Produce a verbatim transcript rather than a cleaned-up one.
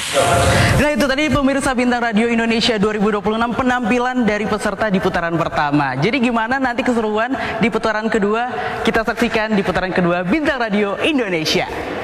Nah itu tadi pemirsa Bintang Radio Indonesia dua ribu dua puluh enam penampilan dari peserta di putaran pertama. Jadi gimana nanti keseruan di putaran kedua? Kita saksikan di putaran kedua Bintang Radio Indonesia.